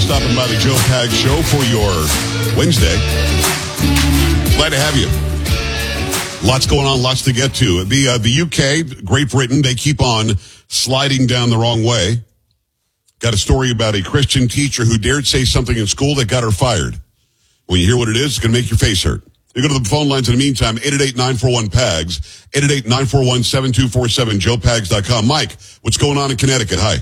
stopping by the Joe Pags Show for your Wednesday. Glad to have you. Lots going on, lots to get to. The UK, Great Britain, they keep on sliding down the wrong way. Got a story about a Christian teacher who dared say something in school that got her fired. When you hear what it is, it's going to make your face hurt. You go to the phone lines in the meantime, 888-941-PAGS, 888-941-7247, joepags.com. Mike, what's going on in Connecticut? Hi.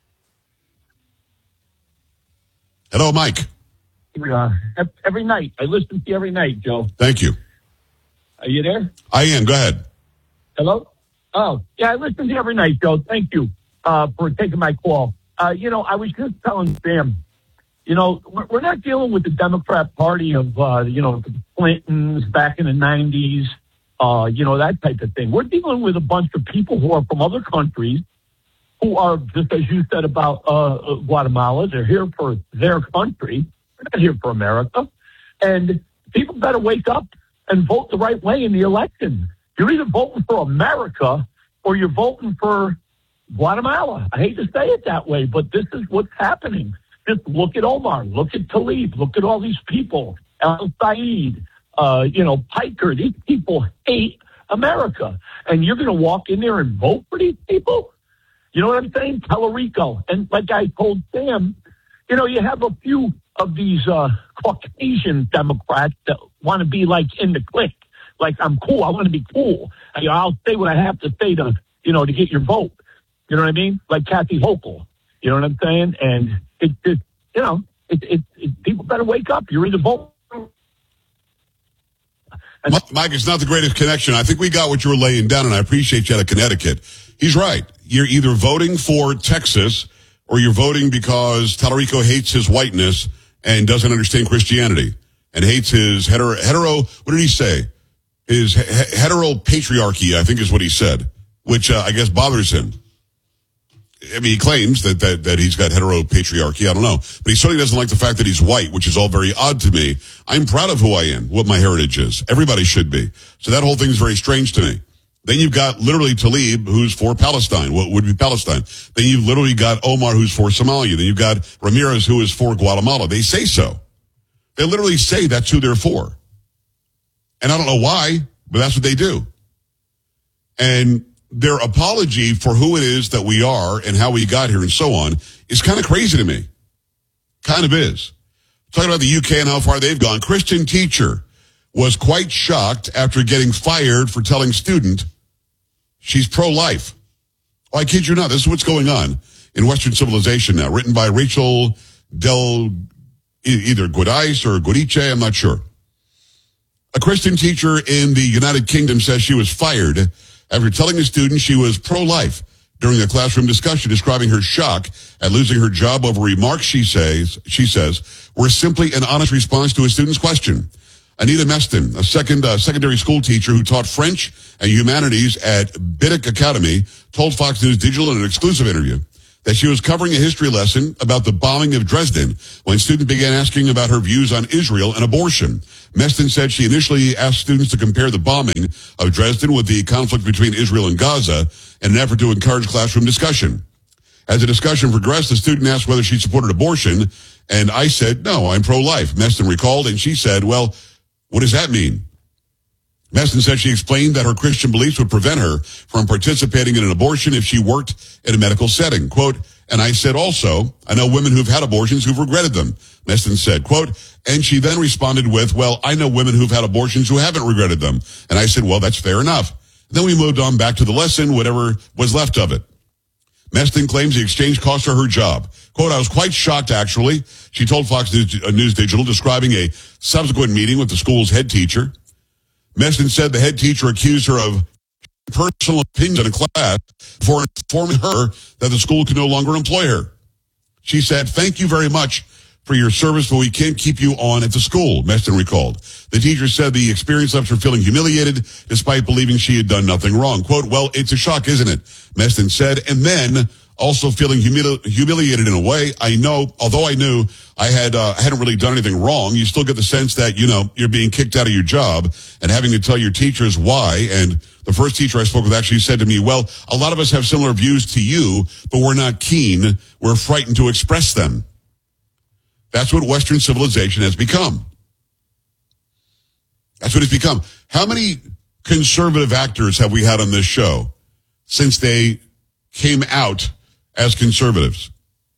Hello, Mike. Every night. I listen to you every night, Joe. Thank you. Are you there? I am. Go ahead. Hello? Oh, yeah, I listen to you every night, Joe. Thank you for taking my call. I was just telling Sam, we're not dealing with the Democrat Party of, the Clintons back in the 90s, that type of thing. We're dealing with a bunch of people who are from other countries who are, just as you said about Guatemala, they're here for their country. They're not here for America. And people better wake up and vote the right way in the election. You're either voting for America or you're voting for Guatemala. I hate to say it that way, but this is what's happening. Just look at Omar, look at Tlaib, look at all these people, Al Said, Piker. These people hate America. And you're going to walk in there and vote for these people? You know what I'm saying? Tellerico. And like I told Sam, you have a few of these Caucasian Democrats that want to be like in the clique. Like, I'm cool. I want to be cool. I'll say what I have to say to get your vote. You know what I mean? Like Kathy Hochul. You know what I'm saying? And people better wake up. You're either voting. Mike, it's not the greatest connection. I think we got what you were laying down, and I appreciate you out of Connecticut. He's right. You're either voting for Texas or you're voting because Tallarico hates his whiteness and doesn't understand Christianity and hates his hetero, what did he say? His hetero patriarchy, I think is what he said, which I guess bothers him. I mean, he claims that he's got hetero patriarchy. I don't know. But he certainly doesn't like the fact that he's white, which is all very odd to me. I'm proud of who I am, what my heritage is. Everybody should be. So that whole thing is very strange to me. Then you've got literally Tlaib, who's for Palestine, what would be Palestine. Then you've literally got Omar, who's for Somalia. Then you've got Ramirez, who is for Guatemala. They say so. They literally say that's who they're for. And I don't know why, but that's what they do. And their apology for who it is that we are and how we got here and so on is kind of crazy to me. Kind of is. Talking about the UK and how far they've gone. Christian teacher was quite shocked after getting fired for telling student she's pro-life. Oh, I kid you not. This is what's going on in Western civilization now. Written by Rachel either Gudice or Gudice, I'm not sure. A Christian teacher in the United Kingdom says she was fired after telling a student she was pro-life during a classroom discussion, describing her shock at losing her job over remarks she says were simply an honest response to a student's question. Anita Meston, a secondary school teacher who taught French and humanities at Biddick Academy, told Fox News Digital in an exclusive interview that she was covering a history lesson about the bombing of Dresden when students began asking about her views on Israel and abortion. Meston said she initially asked students to compare the bombing of Dresden with the conflict between Israel and Gaza in an effort to encourage classroom discussion. As the discussion progressed, the student asked whether she supported abortion, and I said, no, I'm pro-life. Meston recalled, and she said, well, what does that mean? Meston said she explained that her Christian beliefs would prevent her from participating in an abortion if she worked in a medical setting. Quote, and I said also, I know women who've had abortions who've regretted them. Meston said, quote, and she then responded with, well, I know women who've had abortions who haven't regretted them. And I said, well, that's fair enough. Then we moved on back to the lesson, whatever was left of it. Meston claims the exchange cost her job. Quote, I was quite shocked, actually. She told Fox News Digital, describing a subsequent meeting with the school's head teacher. Meston said the head teacher accused her of personal opinions in a class for informing her that the school could no longer employ her. She said, thank you very much for your service, but we can't keep you on at the school, Meston recalled. The teacher said the experience left her feeling humiliated despite believing she had done nothing wrong. Quote, well, it's a shock, isn't it? Meston said, and then also feeling humiliated in a way. I know, although I knew I hadn't really done anything wrong, you still get the sense that, you're being kicked out of your job and having to tell your teachers why. And the first teacher I spoke with actually said to me, well, a lot of us have similar views to you, but we're not keen. We're frightened to express them. That's what Western civilization has become. That's what it's become. How many conservative actors have we had on this show since they came out as conservatives?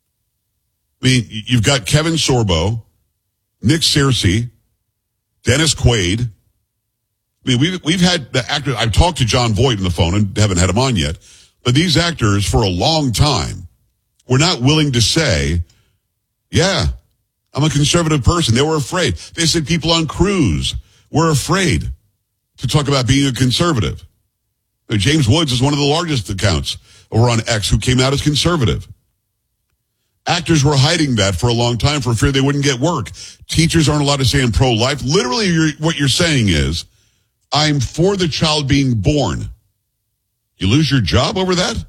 I mean, you've got Kevin Sorbo, Nick Searcy, Dennis Quaid. I mean, we've had the actors. I've talked to John Voight on the phone and haven't had him on yet. But these actors, for a long time, were not willing to say, yeah, I'm a conservative person. They were afraid. They said people on cruise were afraid to talk about being a conservative. James Woods is one of the largest accounts over on X who came out as conservative. Actors were hiding that for a long time for fear they wouldn't get work. Teachers aren't allowed to say I'm pro-life. Literally, what you're saying is, I'm for the child being born. You lose your job over that?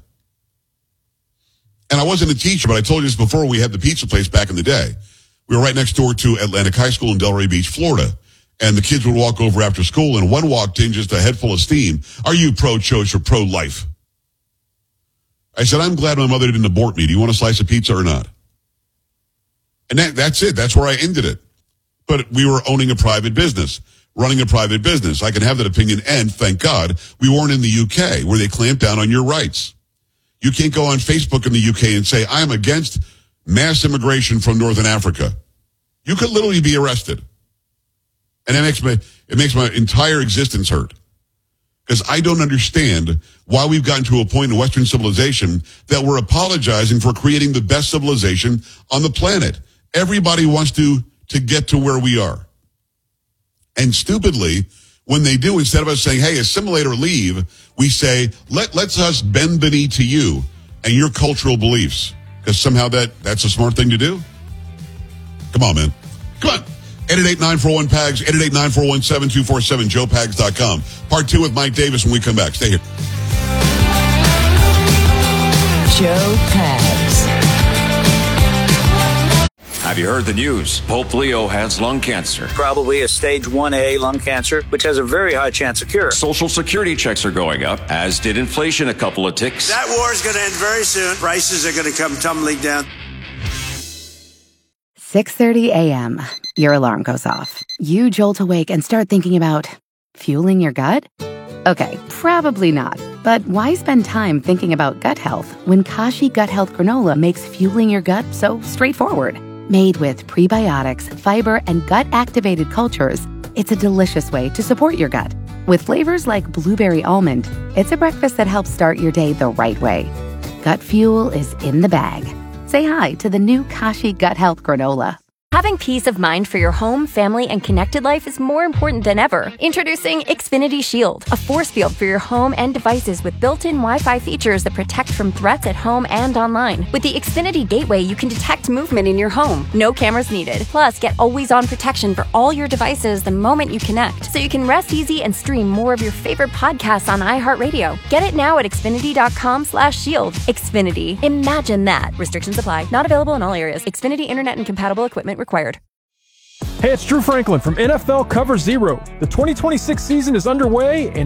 And I wasn't a teacher, but I told you this before. We had the pizza place back in the day. We were right next door to Atlantic High School in Delray Beach, Florida. And the kids would walk over after school, and one walked in just a head full of steam. Are you pro-choice or pro-life? I said, I'm glad my mother didn't abort me. Do you want a slice of pizza or not? And that's it. That's where I ended it. But we were owning a private business, running a private business. I can have that opinion, and thank God we weren't in the UK where they clamped down on your rights. You can't go on Facebook in the UK and say, I'm against mass immigration from Northern Africa. You could literally be arrested. And it makes my entire existence hurt. Because I don't understand why we've gotten to a point in Western civilization that we're apologizing for creating the best civilization on the planet. Everybody wants to get to where we are. And stupidly, when they do, instead of us saying, hey, assimilate or leave, we say, let's us bend the knee to you and your cultural beliefs. Because somehow that's a smart thing to do. Come on, man. Come on. 888-941-PAGS, 888-941-7247, joepags.com. Part 2 with Mike Davis when we come back. Stay here. Joe Pags. Have you heard the news? Pope Leo has lung cancer. Probably a stage 1A lung cancer, which has a very high chance of cure. Social security checks are going up, as did inflation a couple of ticks. That war is going to end very soon. Prices are going to come tumbling down. 6:30 a.m. Your alarm goes off. You jolt awake and start thinking about fueling your gut? Okay, probably not. But why spend time thinking about gut health when Kashi Gut Health Granola makes fueling your gut so straightforward? Made with prebiotics, fiber, and gut-activated cultures, it's a delicious way to support your gut. With flavors like blueberry almond, it's a breakfast that helps start your day the right way. Gut fuel is in the bag. Say hi to the new Kashi Gut Health Granola. Having peace of mind for your home, family, and connected life is more important than ever. Introducing Xfinity Shield, a force field for your home and devices with built-in Wi-Fi features that protect from threats at home and online. With the Xfinity Gateway, you can detect movement in your home. No cameras needed. Plus, get always-on protection for all your devices the moment you connect, so you can rest easy and stream more of your favorite podcasts on iHeartRadio. Get it now at Xfinity.com/shield. Xfinity. Imagine that. Restrictions apply. Not available in all areas. Xfinity Internet and compatible equipment required. Hey, it's Drew Franklin from NFL Cover Zero. The 2026 season is underway, and